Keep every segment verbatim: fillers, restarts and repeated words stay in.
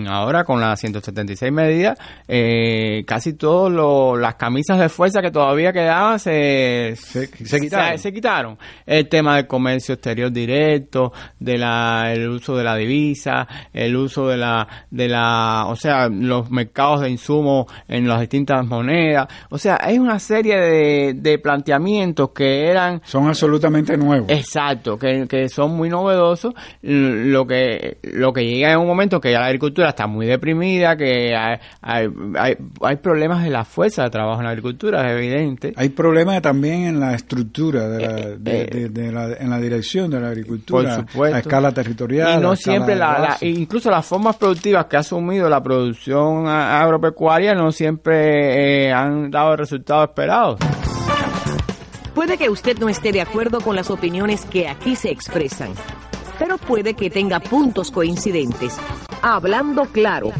ahora con las ciento setenta y seis medidas, eh, casi todas las camisas de fuerza que todavía quedaban se, se, se, quitaron. se, se quitaron. El tema del comercio exterior directo, de la el uso de la divisa, el uso de la, de la, o sea, los mercados de insumos en las distintas monedas. O sea, hay una serie de, de planteamientos que eran... Son absolutamente nuevos. Exacto, que, que son muy novedosos. Lo que, lo que llega en un momento que ya la agricultura está muy deprimida, que hay, hay, hay, hay problemas de la fuerza de trabajo en la agricultura, es evidente. Hay problemas también en la estructura, de la, eh, de, de, de la, en la dirección de la agricultura, por supuesto, a escala territorial. Y no siempre, la, la, incluso las formas productivas que ha asumido la producción agropecuaria no siempre eh, han dado el resultado esperado. Puede que usted no esté de acuerdo con las opiniones que aquí se expresan, pero puede que tenga puntos coincidentes. Hablando claro.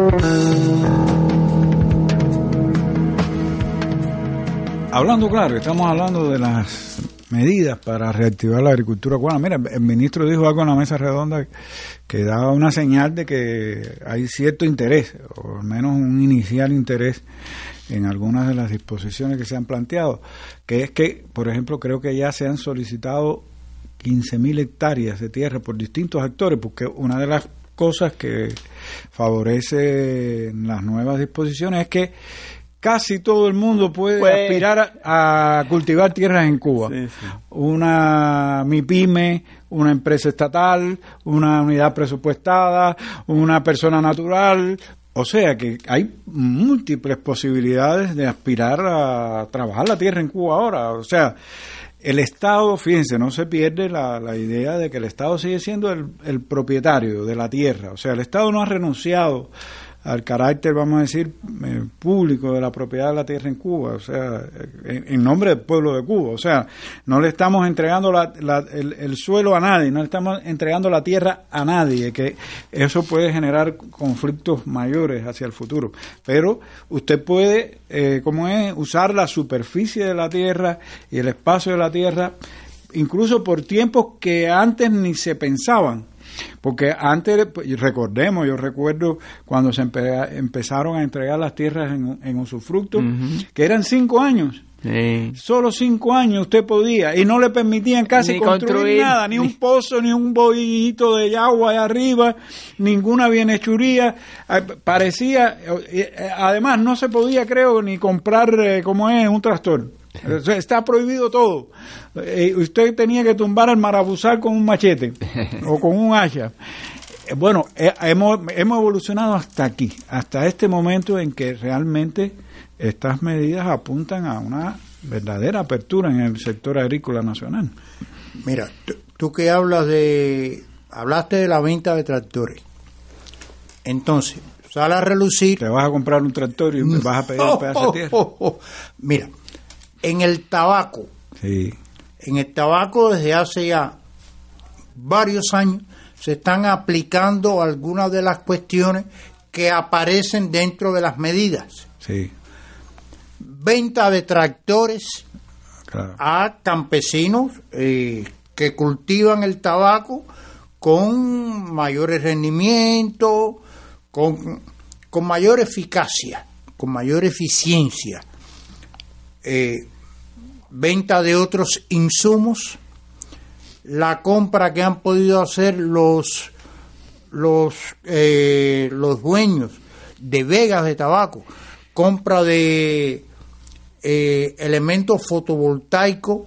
Hablando claro, estamos hablando de las medidas para reactivar la agricultura cubana. Mira, el ministro dijo algo en la mesa redonda que daba una señal de que hay cierto interés, o al menos un inicial interés, en algunas de las disposiciones que se han planteado, que es que, por ejemplo, creo que ya se han solicitado quince mil hectáreas de tierra por distintos actores, porque una de las cosas que favorece las nuevas disposiciones es que casi todo el mundo puede pues, aspirar a, a cultivar tierras en Cuba. Sí, sí. Una MIPYME, una empresa estatal, una unidad presupuestada, una persona natural. O sea que hay múltiples posibilidades de aspirar a trabajar la tierra en Cuba ahora. O sea, el Estado, fíjense, no se pierde la, la idea de que el Estado sigue siendo el, el propietario de la tierra. O sea, el Estado no ha renunciado al carácter, vamos a decir, eh, público de la propiedad de la tierra en Cuba, o sea, en, en nombre del pueblo de Cuba. O sea, no le estamos entregando la, la, el, el suelo a nadie, no le estamos entregando la tierra a nadie, que eso puede generar conflictos mayores hacia el futuro. Pero usted puede, eh, como es, usar la superficie de la tierra y el espacio de la tierra, incluso por tiempos que antes ni se pensaban. Porque antes, recordemos, yo recuerdo cuando se empe- empezaron a entregar las tierras en, en usufructo, uh-huh. que eran cinco años. Sí. Solo cinco años usted podía, y no le permitían casi ni construir, construir nada, ni, ni un pozo, ni un bohíto de agua allá arriba, ninguna bienhechuría. Parecía, además no se podía, creo, ni comprar, eh, como es, un tractor. Está prohibido todo. Eh, usted tenía que tumbar el marabuzal con un machete o con un hacha. Eh, bueno, eh, hemos, hemos evolucionado hasta aquí, hasta este momento en que realmente estas medidas apuntan a una verdadera apertura en el sector agrícola nacional. Mira, tú, tú que hablas de, hablaste de la venta de tractores. Entonces, sale a relucir. Te vas a comprar un tractor y me vas a pedir un pedazo de tierra. Oh, oh, oh. Mira, en el tabaco, sí. en el tabaco desde hace ya varios años se están aplicando algunas de las cuestiones que aparecen dentro de las medidas. Sí. Venta de tractores claro. a campesinos eh, que cultivan el tabaco con mayores rendimientos, con, con mayor eficacia, con mayor eficiencia. Eh, venta de otros insumos, la compra que han podido hacer los los eh, los dueños de vegas de tabaco, compra de eh, elementos fotovoltaicos,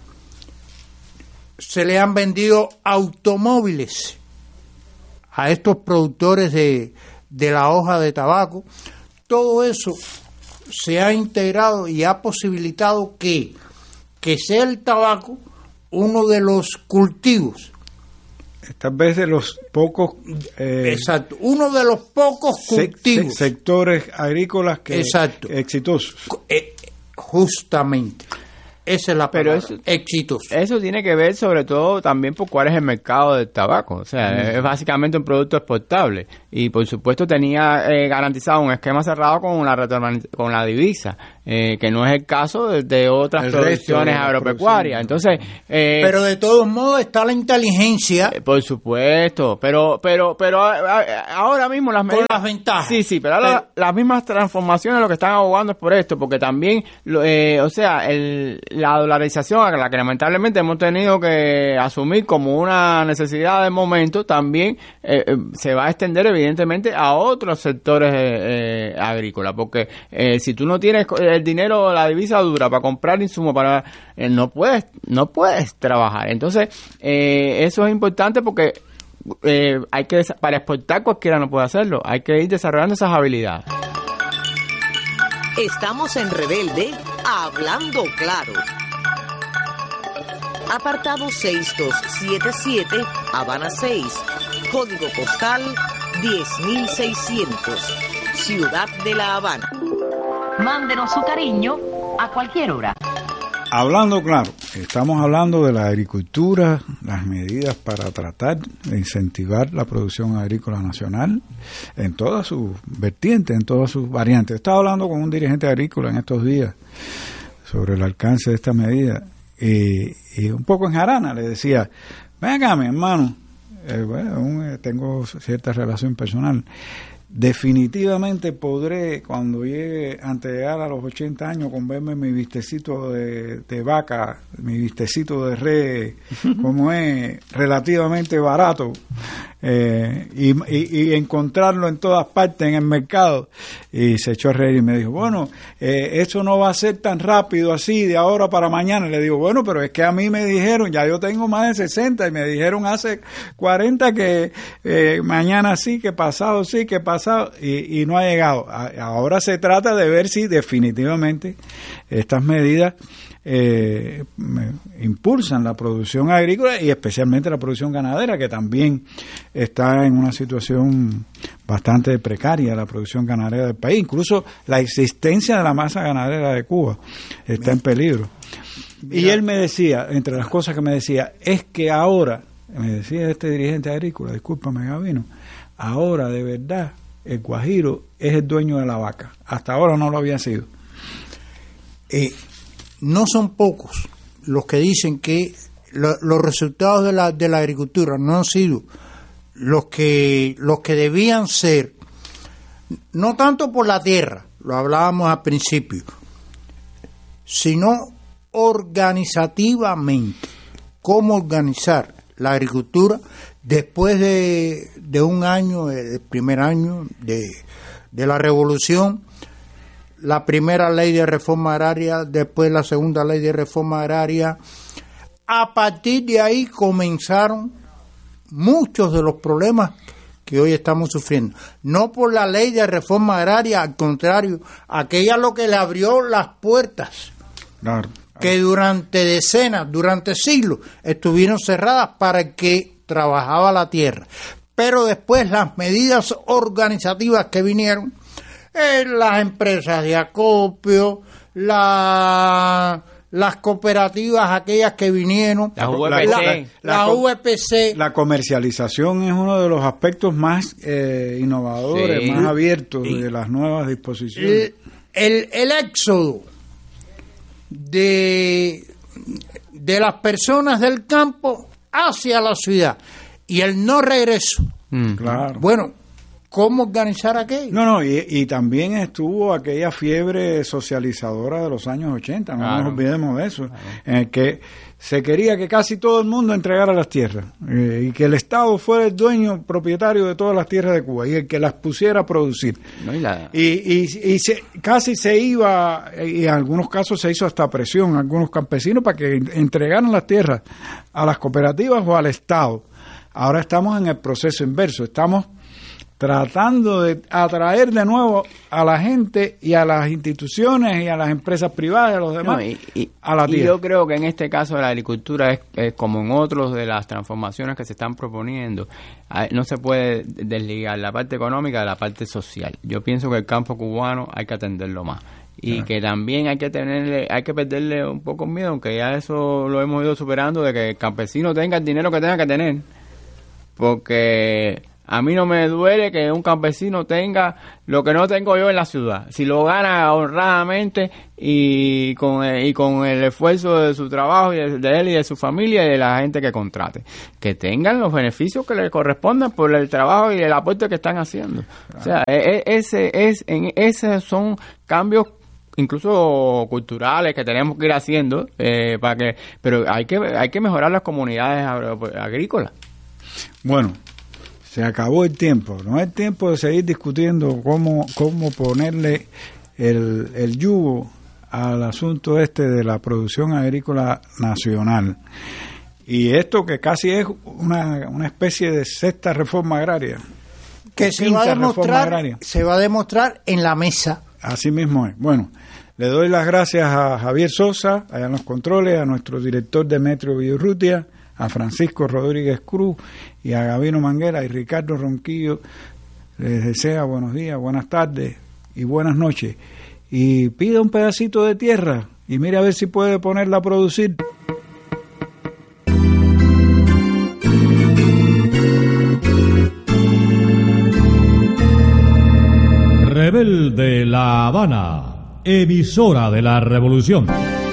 se le han vendido automóviles a estos productores de, de la hoja de tabaco. Todo eso se ha integrado y ha posibilitado que, que sea el tabaco uno de los cultivos. Tal vez de los pocos... Eh, Exacto, uno de los pocos cultivos. Se, se, sectores agrícolas que Exacto. exitosos. Eh, justamente. Esa es la Pero palabra, eso, exitoso. Eso tiene que ver sobre todo también por cuál es el mercado del tabaco. O sea, mm. es básicamente un producto exportable. Y por supuesto tenía eh, garantizado un esquema cerrado con la, con la divisa. eh, que no es el caso de, de otras El producciones resto de agropecuarias. Entonces, eh, pero de todos modos está la inteligencia eh, por supuesto, pero pero pero a, a, ahora mismo las con medidas, las ventajas. sí, sí, pero ahora Pero- las mismas transformaciones lo que están abogando es por esto, porque también, lo, eh, o sea, el, la dolarización a la que lamentablemente hemos tenido que asumir como una necesidad de momento, también eh, eh, se va a extender evidentemente a otros sectores eh, eh, agrícolas, porque eh, si tú no tienes el dinero, la divisa dura para comprar insumos, para eh, no puedes no puedes trabajar. Entonces, eh, eso es importante porque eh, hay que desa- para exportar cualquiera no puede hacerlo, hay que ir desarrollando esas habilidades. Estamos en Rebelde, hablando claro. Apartado seis dos siete siete, Habana seis, código postal diez mil seiscientos, Ciudad de La Habana. Mándenos su cariño a cualquier hora. Hablando claro, estamos hablando de la agricultura, las medidas para tratar de incentivar la producción agrícola nacional en todas sus vertientes, en todas sus variantes. Estaba hablando con un dirigente agrícola en estos días sobre el alcance de esta medida y, y un poco en jarana le decía, ven acá mi hermano, eh, bueno, aún, eh, tengo cierta relación personal. Definitivamente podré, cuando llegue, antes de llegar a los ochenta años, con verme mi vistecito de, de vaca, mi vistecito de res, como es relativamente barato, eh, y, y, y encontrarlo en todas partes en el mercado. Y se echó a reír y me dijo, bueno, eh, eso no va a ser tan rápido así, de ahora para mañana. Y le digo, bueno, pero es que a mí me dijeron, ya yo tengo más de sesenta, y me dijeron hace cuarenta que eh, mañana sí, que pasado sí, que pasado, y, y no ha llegado. A, ahora se trata de ver si definitivamente estas medidas eh, impulsan la producción agrícola y especialmente la producción ganadera, que también está en una situación bastante precaria, la producción ganadera del país. Incluso la existencia de la masa ganadera de Cuba está en peligro. Y él me decía, entre las cosas que me decía, es que ahora, me decía este dirigente agrícola, discúlpame Gabino, ahora de verdad el Guajiro es el dueño de la vaca. Hasta ahora no lo había sido. Eh, no son pocos los que dicen que lo, los resultados de la, de la agricultura no han sido los que, los que debían ser, no tanto por la tierra, lo hablábamos al principio, sino organizativamente. Cómo organizar la agricultura después de, de un año, el primer año de, de la revolución, la primera ley de reforma agraria, después la segunda ley de reforma agraria. A partir de ahí comenzaron muchos de los problemas que hoy estamos sufriendo. No por la ley de reforma agraria, al contrario, aquella lo que le abrió las puertas, Claro. que durante decenas, durante siglos, estuvieron cerradas para el que trabajaba la tierra. Pero después las medidas organizativas que vinieron, eh, las empresas de acopio, la, las cooperativas aquellas que vinieron, Las La- U la- P C. la, la- la co- U P C, La comercialización es uno de los aspectos más eh, innovadores, Sí. más abiertos Y- de las nuevas disposiciones. el, el, el éxodo de, de las personas del campo hacia la ciudad y el no regreso. Mm. Claro. Bueno, ¿cómo organizar aquello? No, no, y, y también estuvo aquella fiebre socializadora de los años ochenta, no Claro. nos olvidemos de eso, en el que se quería que casi todo el mundo entregara las tierras eh, y que el Estado fuera el dueño propietario de todas las tierras de Cuba y el que las pusiera a producir. ¿No? Y la- Y, y, y se, casi se iba, y en algunos casos se hizo hasta presión a algunos campesinos para que entregaran las tierras a las cooperativas o al Estado. Ahora estamos en el proceso inverso, estamos tratando de atraer de nuevo a la gente y a las instituciones y a las empresas privadas y a los demás No, y, y- a la y tierra. yo creo que en este caso de la agricultura es, es como en otros de las transformaciones que se están proponiendo, hay- no se puede desligar la parte económica de la parte social. Yo pienso que el campo cubano hay que atenderlo más y Claro. que también hay que tenerle, hay que perderle un poco miedo, aunque ya eso lo hemos ido superando, de que el campesino tenga el dinero que tenga que tener, porque A mí no me duele que un campesino tenga lo que no tengo yo en la ciudad. Si lo gana honradamente y con, y con el esfuerzo de su trabajo y de, de él y de su familia y de la gente que contrate. Que tengan los beneficios que le correspondan por el trabajo y el aporte que están haciendo. O sea, e, e, ese es, en, esos son cambios incluso culturales que tenemos que ir haciendo, eh, para que, pero hay que hay que mejorar las comunidades agrícolas. Bueno, se acabó el tiempo, no es tiempo de seguir discutiendo cómo cómo ponerle el, el yugo al asunto este de la producción agrícola nacional. Y esto que casi es una, una especie de sexta reforma agraria. Que se va a demostrar, se va a demostrar en la mesa. Así mismo es. Bueno, le doy las gracias a Javier Sosa, allá en los controles, a nuestro director Demetrio Villurrutia, a Francisco Rodríguez Cruz y a Gabino Manguera y Ricardo Ronquillo. Les desea buenos días, buenas tardes y buenas noches. Y pida un pedacito de tierra y mire a ver si puede ponerla a producir. Rebelde La Habana, emisora de la revolución.